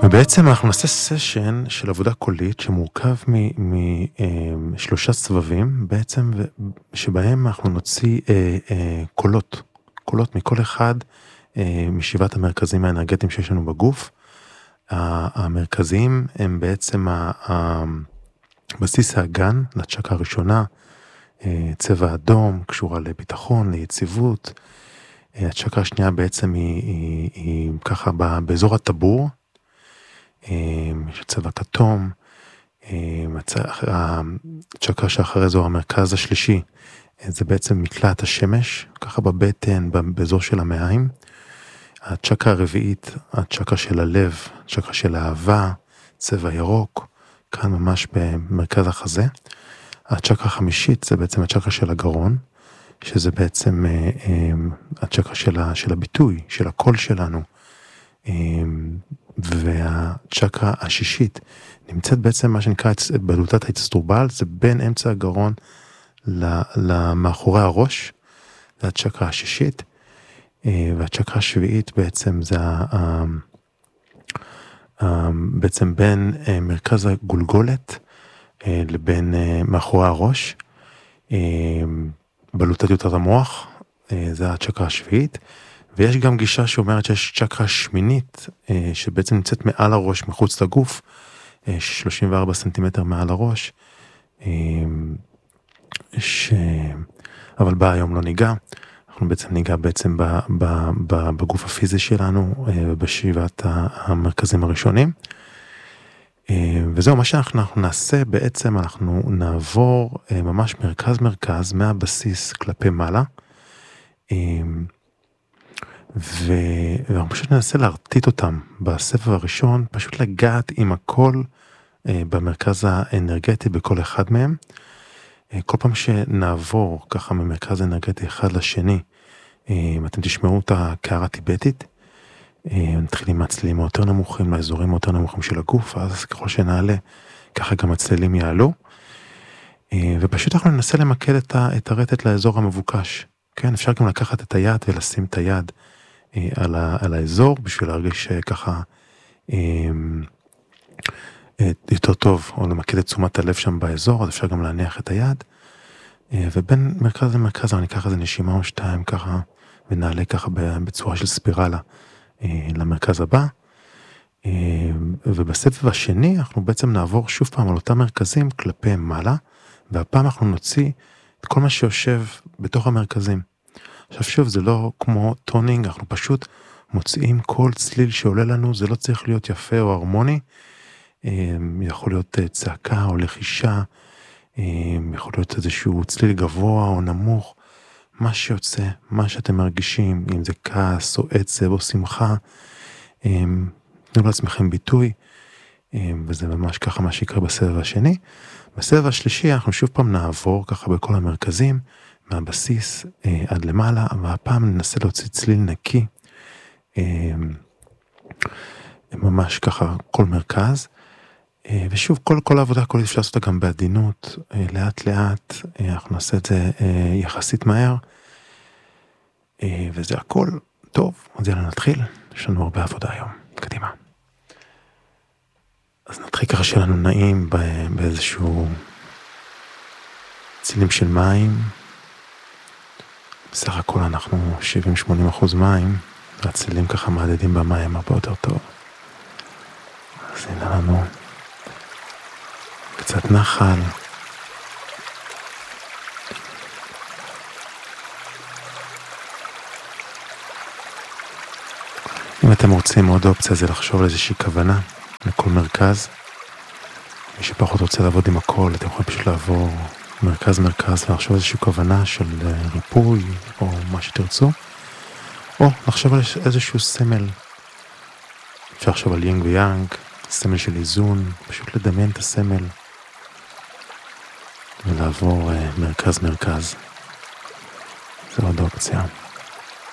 ובעצם אנחנו נעשה סשן של עבודה קולית שמורכב משלושה סבבים בעצם, שבהם אנחנו נוציא קולות מכל אחד משבעת המרכזים האנרגטיים שיש לנו בגוף. המרכזיים הם בעצם בסיס האגן לצ'קרה הראשונה, צבע אדום, קשורה לביטחון, ליציבות. הצ'קרה השנייה בעצם היא ככה באזור הטבור, יש צבע כתום. הצ'קרה שאחרי זו, המרכז השלישי, זה בעצם מקלט השמש, ככה בבטן, באזור של המעיים. הצ'קרה הרביעית, הצ'קרה של הלב, הצ'קרה של האהבה, צבע ירוק, כאן ממש במרכז החזה. הצ'קרה החמישית זה בעצם הצ'קרה של הגרון, שזה בעצם הצ'קרה של הביטוי, של הקול שלנו. והצ'קרה השישית נמצאת בעצם מה שנקרא בלוטת האצטרובל, זה בין אמצע הגרון למאחורי הראש, זה הצ'קרה השישית. והצ'קרה השביעית בעצם זה בעצם בין מרכז הגולגולת לבין מאחורי הראש, בלוטת יותרת המוח, זה הצ'קרה השביעית. ויש גם גישה שאומרת שיש צ'קרה שמינית שבעצם נמצאת מעל הראש, מחוץ לגוף, 34 סנטימטר מעל הראש, אבל בה היום לא ניגע. אנחנו בעצם ניגע בעצם בגוף הפיזי שלנו, בשבעת המרכזים הראשונים. וזהו מה שאנחנו נעשה בעצם, אנחנו נעבור ממש מרכז מהבסיס כלפי מעלה, ואנחנו פשוט ננסה להרטיט אותם בסבב הראשון, פשוט לגעת עם הכל במרכז האנרגטי בכל אחד מהם. כל פעם שנעבור ככה ממרכז אנרגטי אחד לשני, אתם תשמעו את הקערה הטיבטית, נתחיל עם הצלילים היותר נמוכים לאזורים היותר נמוכים של הגוף, אז ככל שנעלה, ככה גם הצלילים יעלו, ופשוט אנחנו ננסה למקד את הרטט לאזור המבוקש. כן, אפשר גם לקחת את היד ולשים את היד על האזור, בשביל להרגיש ככה יותר טוב, או למקד את תשומת הלב שם באזור, אז אפשר גם להניח את היד, ובין מרכז למרכז, אני אקח איזה נשימה או שתיים ככה, ונעלה ככה בצורה של ספירלה למרכז הבא, ובסבב השני אנחנו בעצם נעבור שוב פעם על אותם מרכזים כלפי מעלה, והפעם אנחנו נוציא את כל מה שיושב בתוך המרכזים. עכשיו שוב, זה לא כמו טונינג, אנחנו פשוט מוציאים כל צליל שעולה לנו, זה לא צריך להיות יפה או הרמוני, יכול להיות צעקה או לחישה, יכול להיות איזשהו צליל גבוה או נמוך, מה שיוצא, מה שאתם מרגישים, אם זה כעס או עצב או שמחה, תנו לעצמכם ביטוי, וזה ממש ככה מה שיקרה בסבב השני. בסבב השלישי אנחנו שוב פעם נעבור ככה בכל המרכזים, מהבסיס עד למעלה, והפעם ננסה להוציא צליל נקי, ממש ככה כל מרכז, ושוב כל העבודה הכל אפשר לעשות גם בעדינות, לאט לאט, אנחנו נעשה את זה יחסית מהר, וזה הכל טוב. אז יאללה נתחיל, יש לנו הרבה עבודה היום, קדימה. אז נתחיל ככה שלנו נעים באיזשהו צילים של מים, בסך הכל אנחנו 70-80% מים, והצילים ככה מעדדים במים הרבה יותר טוב. אז הנה לנו קצת נחל, אם אתם רוצים עוד אופציה זה לחשוב על איזושהי כוונה לכל מרכז. מי שפחות רוצה לעבוד עם הכל, אתם יכולים פשוט לעבור מרכז ולחשוב איזושהי כוונה של ריפוי או מה שתרצו, או לחשוב על איזשהו סמל. אפשר לחשוב על יינג ויאנג, סמל של איזון, פשוט לדמיין את הסמל ולעבור מרכז. זה עוד אופציה.